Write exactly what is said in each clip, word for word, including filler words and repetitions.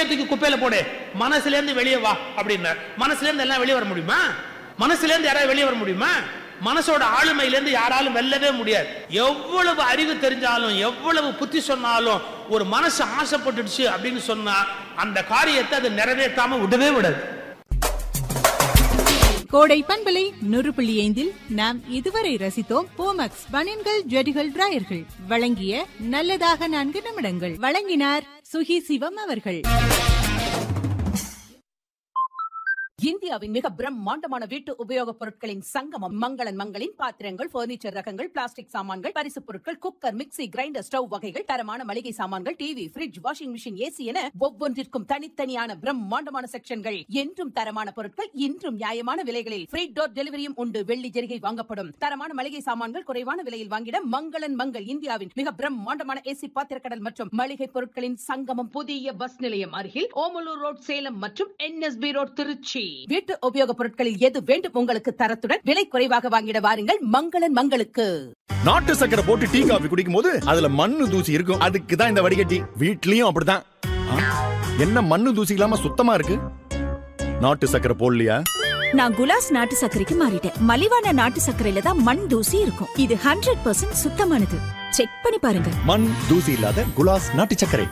எல்லாம் தூக்கி குப்பையில போடு, மனசுல இருந்து வெளியே வா அப்படின்னு. மனசுல இருந்து எல்லாம் வெளியே வர முடியுமா? மனசுல இருந்து யாராவது வெளியே வர முடியுமா? மனசோட ஆளுமையிலிருந்து யாராலும் வெல்லவே முடியாது. எவ்வளவு அறிவு தெரிஞ்சாலும் எவ்வளவு புத்தி சொன்னாலும் ஒரு மனசு ஆசைப்பட்டுடுச்சு அப்படின்னு சொன்னா அந்த காரியத்தை அது நிறைவேற்றாம விடவே விடாது. கோடை பண்பலை நூறு புள்ளி ஐந்தில் நாம் இதுவரை ரசித்தோம் போமக்ஸ் பனியன்கள் ஜெடிகள் டிராயர்கள் வழங்கிய நல்லதாக நான்கு நிமிடங்கள். வழங்கினார் சுகி சிவம் அவர்கள். இந்தியாவின் மிக பிரம்மாண்டமான வீட்டு உபயோகப் பொருட்களின் சங்கமம் மங்களன் மங்களின் பாத்திரங்கள், பர்னிச்சர் ரகங்கள், பிளாஸ்டிக் சாமான்கள், பரிசு பொருட்கள், குக்கர், மிக்ஸி, கிரைண்டர், ஸ்டவ் வகைகள், தரமான மளிகை சாமான்கள், TV, fridge, washing machine, AC என ஒவ்வொன்றிற்கும் தனித்தனியான பிரம்மாண்டமான செக்ஷன்கள். என்றும் தரமான பொருட்கள், இன்றும் நியாயமான விலைகளில் ஃப்ரீ டோர் டெலிவரியும் உண்டு. வெள்ளி ஜெரிகை வாங்கப்படும். தரமான மளிகை சாமான்கள் குறைவான விலையில் வாங்கிட மங்களன் மங்கள். இந்தியாவின் மிக பிரம்மாண்டமான ஏசி பாத்திரக்கடல் மற்றும் மளிகை பொருட்களின் சங்கமம். புதிய பஸ் நிலையம் அருகில் ஓமலூர் ரோட் சேலம் மற்றும் என்எஸ்பி ரோட் திருச்சி. வீட்டு உபயோகப் பொருட்களில் எது வேண்டும் உங்களுக்கு தரத்துடன் விலை குறைவாக வாங்கிட வாருங்கள் மங்களன் மங்களுக்கு. நாட்டு சக்கரை போட்டு டீ காபி குடிக்கும் போது அதுல மண்ணு தூசி இருக்கும். அதுக்கு தான் இந்த வடிகட்டி. வீட்லயும் அப்படிதான். என்ன மண்ணு தூசி இல்லாம சுத்தமா இருக்கு? நாட்டு சக்கரை போடலையா? நான் குலாஸ் நாட்டு சர்க்கரைக்கு மாறிட்டேன். மலிவான நாட்டு சர்க்கரையில தான் மண் தூசி இருக்கும். இது ஹண்ட்ரட் பர்சன்ட் சுத்தமானது. செக் பண்ணி பாருங்க. மண் தூசி இல்லாத குலாஸ் நாட்டு சர்க்கரை.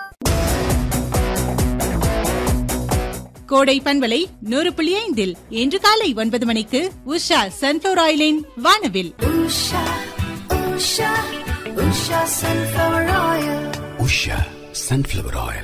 கோடை பண்பலை நூறு புள்ளி ஐந்தில் இன்று காலை ஒன்பது மணிக்கு உஷா சன்ஃபிளவர் ஆயிலின் வானவில். Usha Usha Usha sunflower oil. Usha sunflower oil.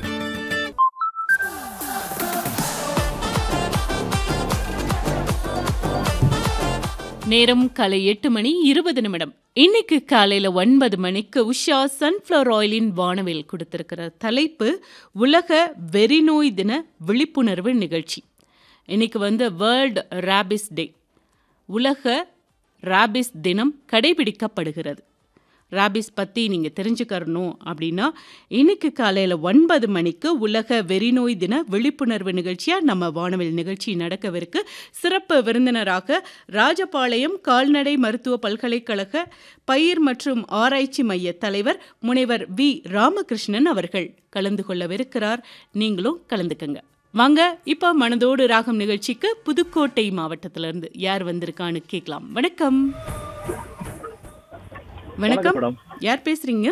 நேரம் காலை எட்டு மணி இருபது நிமிடம். இன்னைக்கு காலையில ஒன்பது மணிக்கு உஷா சன்ஃபிளவர் ஆயிலின் வானவில் கொடுத்திருக்கிற தலைப்பு உலக வெறிநோய் தின விழிப்புணர்வு நிகழ்ச்சி. இன்னைக்கு வந்து வேர்ல்டு ராபிஸ் டே, உலக ராபிஸ் தினம் கடைபிடிக்கப்படுகிறது. ராபிஸ் பற்றி நீங்கள் தெரிஞ்சுக்கணும் அப்படின்னா இன்னைக்கு காலையில் ஒன்பது மணிக்கு உலக வெறிநோய் தின விழிப்புணர்வு நிகழ்ச்சியாக நம்ம வானவில் நிகழ்ச்சி நடக்கவிருக்கு. சிறப்பு விருந்தினராக ராஜபாளையம் கால்நடை மருத்துவ பல்கலைக்கழக பயிர் மற்றும் ஆராய்ச்சி மைய தலைவர் முனைவர் வி ராமகிருஷ்ணன் அவர்கள் கலந்து கொள்ளவிருக்கிறார். நீங்களும் கலந்துக்கங்க. வாங்க இப்போ மனதோடு ராகம் நிகழ்ச்சிக்கு புதுக்கோட்டை மாவட்டத்திலிருந்து யார் வந்திருக்கான்னு கேட்கலாம். வணக்கம். வணக்கம், யார் பேசுறீங்க?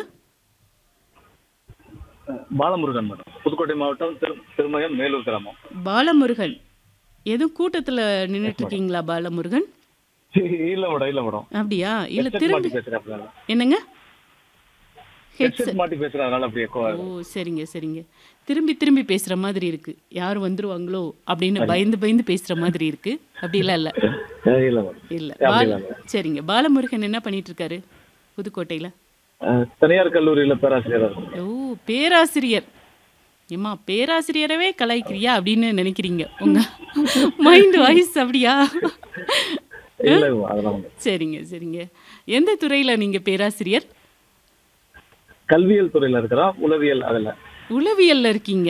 பாலமுருகன் மேடம், புதுக்கோட்டை மாவட்டம் திருமயம் மேலூர் கிராமம். பாலமுருகன், எதுவும் கூட்டத்துல நின்னுட்டு இருக்கீங்களா பாலமுருகன்? இல்ல மேடம், இல்ல மேடம். அப்படியா? இல்ல திரும்பி என்னங்க ஹெட்செட் மாட்டி பேசுறதுனால அப்படியே. ஓ சரிங்க சரிங்க. திரும்பி திரும்பி பேசுற மாதிரி இருக்கு. யாரும் வந்துருவாங்களோ அப்படின்னு பயந்து பயந்து பேசுற மாதிரி இருக்கு. அப்படி இல்ல இல்ல இல்ல சரிங்க. பாலமுருகன் என்ன பண்ணிட்டு இருக்காரு புதுக்கோட்டையில? தனியார் கல்லூரியில பேராசிரியர். ஓ பேராசிரியர். ஏமா பேராசிரியரவே கலாய்க்கிறியா அப்படின்னு நினைக்கிறீங்க உங்க மைண்ட் வாய்ஸ்? அப்படியா? சரிங்க சரிங்க. எந்த துறையில நீங்க பேராசிரியர்? கல்வியல் துறையில இருக்கிறோம். உளவியல். அதுல உளவியல்ல இருக்கீங்க.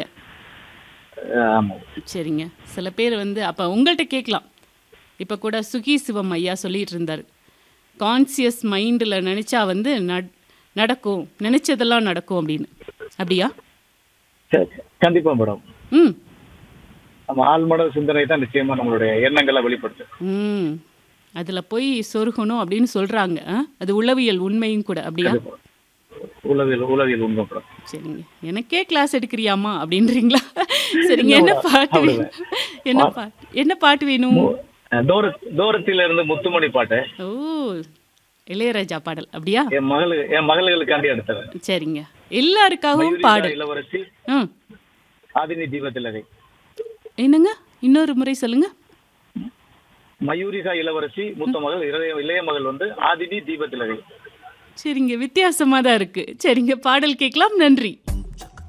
சரிங்க. சில பேர் வந்து அப்ப உங்கள்கிட்ட கேட்கலாம். இப்ப கூட சுகி சிவம் ஐயா சொல்லிட்டு இருந்தாரு, கான்சியஸ் மைண்டில் நினச்சா வந்து நடக்கும், நினைச்சதெல்லாம் நடக்கும் அப்படின்னு. அப்படியா? கண்டிப்பா மேடம். ம் நம்ம ஆழ்மன சிந்தனை தான் நிச்சயமா நம்மளுடைய எண்ணங்களை வெளிப்படுத்தும். ம் அதில் போய் சொருகணும் அப்படின்னு சொல்கிறாங்க. அது உளவியல் உண்மையும் கூட. அப்படியா? உளவியல் உளவியல் உண்மை மேடம். சரிங்க. எனக்கே கிளாஸ் எடுக்கிறியாமா அப்படின்றீங்களா? சரிங்க. என்ன பாட்டு என்ன பாட்டு என்ன பாட்டு வேணும்? தூரத்தில இருந்து முத்துமணி பாட்டு. ஓ இளையராஜா பாடல். அப்படியா? என் மகள் என் மகளுக்காண்டி எடுத்தது. சரிங்க. எல்லாருக்காகவும் பாடல். இளவரசி ஆதினி தீபத்திலகை. என்னங்க இன்னொரு முறை சொல்லுங்க. மயூரிகா இளவரசி, மூத்த மகள், இளைய மகள் வந்து ஆதினி தீபத்திலகை. சரிங்க. வித்தியாசமா தான் இருக்கு. சரிங்க, பாடல் கேட்கலாம். நன்றி.